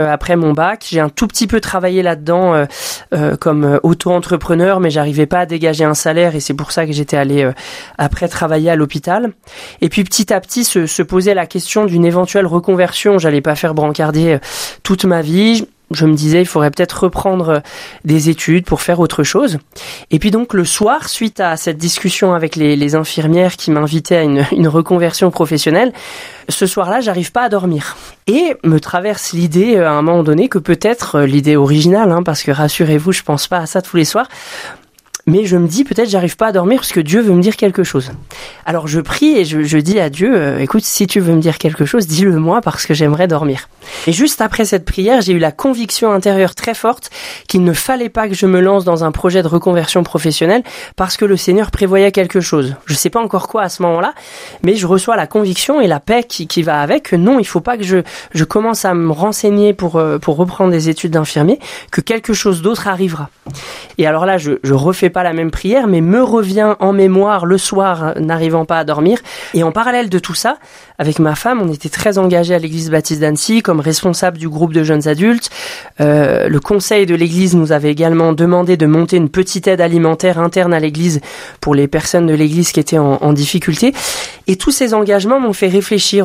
après mon bac. J'ai un tout petit peu travaillé là-dedans comme auto-entrepreneur, mais j'arrivais pas à dégager un salaire et c'est pour ça que j'étais allé après travailler à l'hôpital. Et puis petit à petit se posait la question d'une éventuelle reconversion. J'allais pas faire brancardier toute ma vie. Je me disais, il faudrait peut-être reprendre des études pour faire autre chose. Et puis donc le soir, suite à cette discussion avec les infirmières qui m'invitaient à une reconversion professionnelle, ce soir-là, j'arrive pas à dormir. Et me traverse l'idée à un moment donné que peut-être l'idée originale, parce que rassurez-vous, je pense pas à ça tous les soirs. Mais je me dis, peut-être j'arrive pas à dormir parce que Dieu veut me dire quelque chose. Alors je prie et je dis à Dieu, écoute, si tu veux me dire quelque chose, dis-le moi parce que j'aimerais dormir. Et juste après cette prière, j'ai eu la conviction intérieure très forte qu'il ne fallait pas que je me lance dans un projet de reconversion professionnelle parce que le Seigneur prévoyait quelque chose. Je sais pas encore quoi à ce moment-là, mais je reçois la conviction et la paix qui va avec que non, il faut pas que je commence à me renseigner pour reprendre des études d'infirmier, que quelque chose d'autre arrivera. Et alors là, je refais pas la même prière, mais me revient en mémoire le soir, n'arrivant pas à dormir. Et en parallèle de tout ça, avec ma femme, on était très engagés à l'église baptiste d'Annecy comme responsable du groupe de jeunes adultes. Le conseil de l'église nous avait également demandé de monter une petite aide alimentaire interne à l'église pour les personnes de l'église qui étaient en difficulté. Et tous ces engagements m'ont fait réfléchir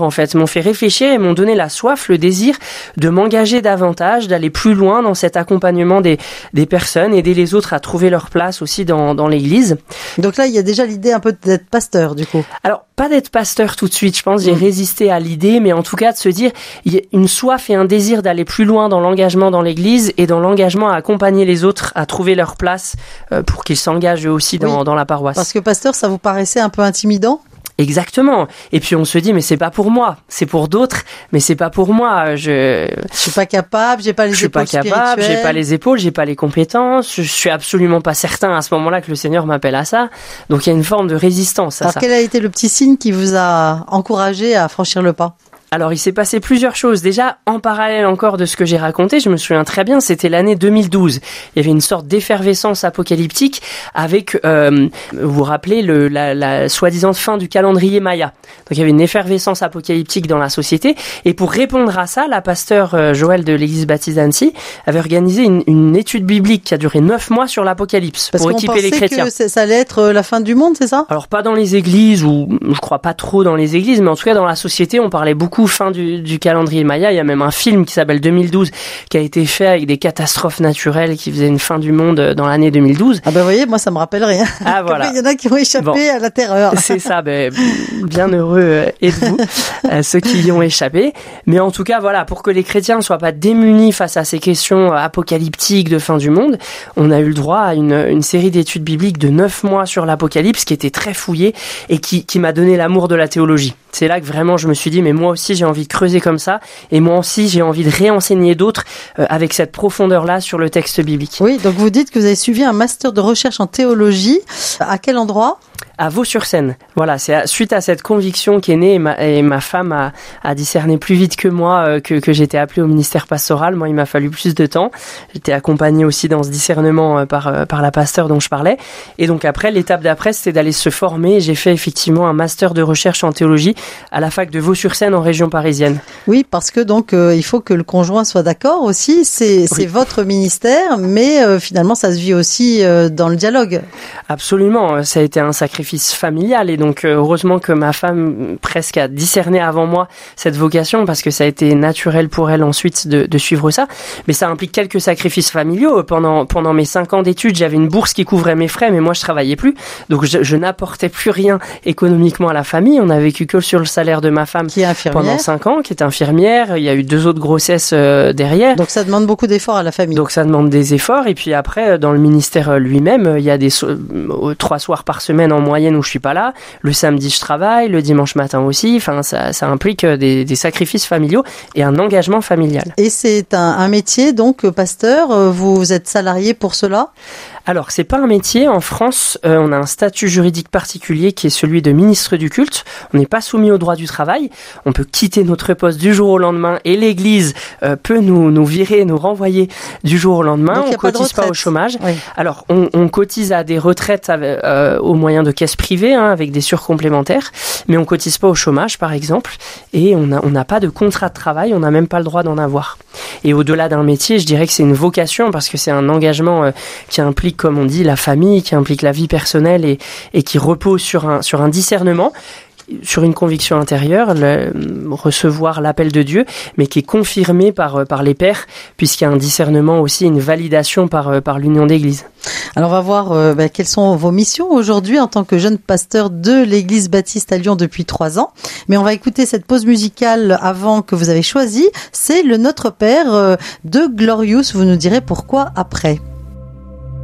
et m'ont donné la soif, le désir de m'engager davantage, d'aller plus loin dans cet accompagnement des personnes, aider les autres à trouver leur place aussi dans l'église. Donc là, il y a déjà l'idée un peu d'être pasteur, du coup. Alors, pas d'être pasteur tout de suite, je pense, j'ai résisté à l'idée, mais en tout cas de se dire, il y a une soif et un désir d'aller plus loin dans l'engagement dans l'église et dans l'engagement à accompagner les autres à trouver leur place pour qu'ils s'engagent eux aussi dans la paroisse. Parce que pasteur, ça vous paraissait un peu intimidant ? Exactement. Et puis on se dit, mais c'est pas pour moi, c'est pour d'autres, mais c'est pas pour moi. Je suis pas capable, j'ai pas les épaules spirituelles. J'ai pas les épaules, j'ai pas les compétences. Je suis absolument pas certain à ce moment-là que le Seigneur m'appelle à ça. Donc il y a une forme de résistance à ça. Alors quel a été le petit signe qui vous a encouragé à franchir le pas ? Alors, il s'est passé plusieurs choses. Déjà, en parallèle encore de ce que j'ai raconté, je me souviens très bien, c'était l'année 2012. Il y avait une sorte d'effervescence apocalyptique avec, vous vous rappelez, la soi-disant fin du calendrier Maya. Donc, il y avait une effervescence apocalyptique dans la société. Et pour répondre à ça, la pasteur Joël de l'église baptiste d'Annecy avait organisé une étude biblique qui a duré 9 mois sur l'Apocalypse pour équiper les chrétiens. Parce qu'on pensait que ça allait être la fin du monde, c'est ça ? Alors, pas dans les églises, ou je crois pas trop dans les églises, mais en tout cas dans la société, on parlait beaucoup fin du calendrier Maya. Il y a même un film qui s'appelle 2012 qui a été fait avec des catastrophes naturelles qui faisaient une fin du monde dans l'année 2012. Ah ben vous voyez, moi ça me rappelle rien. Ah voilà. Il y en a qui ont échappé à la terreur. C'est ça, bien heureux êtes-vous ceux qui y ont échappé. Mais en tout cas, voilà, pour que les chrétiens ne soient pas démunis face à ces questions apocalyptiques de fin du monde, on a eu le droit à une série d'études bibliques de 9 mois sur l'Apocalypse qui était très fouillée et qui m'a donné l'amour de la théologie. C'est là que vraiment je me suis dit, mais moi aussi j'ai envie de creuser comme ça, et moi aussi j'ai envie de réenseigner d'autres avec cette profondeur-là sur le texte biblique. Oui, donc vous dites que vous avez suivi un master de recherche en théologie. À quel endroit ? À Vaux-sur-Seine. Voilà, c'est suite à cette conviction qui est née, et ma femme a discerné plus vite que moi que j'étais appelée au ministère pastoral. Moi, il m'a fallu plus de temps. J'étais accompagnée aussi dans ce discernement par la pasteur dont je parlais. Et donc après, l'étape d'après, c'était d'aller se former. J'ai fait effectivement un master de recherche en théologie à la fac de Vaux-sur-Seine en région parisienne. Oui, parce que donc il faut que le conjoint soit d'accord aussi. C'est votre ministère, mais finalement, ça se vit aussi dans le dialogue. Absolument. Ça a été un sacrifice familial et donc heureusement que ma femme presque a discerné avant moi cette vocation parce que ça a été naturel pour elle ensuite de suivre ça, mais ça implique quelques sacrifices familiaux. Pendant mes 5 ans d'études, j'avais une bourse qui couvrait mes frais, mais moi je travaillais plus, donc je n'apportais plus rien économiquement à la famille. On a vécu que sur le salaire de ma femme qui est infirmière pendant 5 ans, qui est infirmière. Il y a eu 2 autres grossesses derrière, donc ça demande beaucoup d'efforts à la famille. Donc ça demande des efforts, et puis après dans le ministère lui-même, il y a 3 soirs par semaine en moyenne où je suis pas là. Le samedi, je travaille. Le dimanche matin aussi. Enfin, ça implique des sacrifices familiaux et un engagement familial. Et c'est un métier, donc, pasteur. Vous êtes salarié pour cela ? Alors, c'est pas un métier. En France, on a un statut juridique particulier qui est celui de ministre du culte. On n'est pas soumis au droit du travail. On peut quitter notre poste du jour au lendemain et l'Église peut nous virer, nous renvoyer du jour au lendemain. Donc, on cotise pas au chômage. Oui. Alors, on cotise à des retraites au moyen de caisses privées, avec des surcomplémentaires, mais on cotise pas au chômage, par exemple, et on n'a pas de contrat de travail, on n'a même pas le droit d'en avoir. Et au-delà d'un métier, je dirais que c'est une vocation, parce que c'est un engagement qui implique, comme on dit, la famille, qui implique la vie personnelle et qui repose sur un discernement, sur une conviction intérieure, recevoir l'appel de Dieu, mais qui est confirmé par les pairs, puisqu'il y a un discernement aussi, une validation par l'union d'église. Alors on va voir quelles sont vos missions aujourd'hui en tant que jeune pasteur de l'église baptiste à Lyon depuis 3 ans. Mais on va écouter cette pause musicale avant que vous avez choisi. C'est le Notre Père de Glorious. Vous nous direz pourquoi après.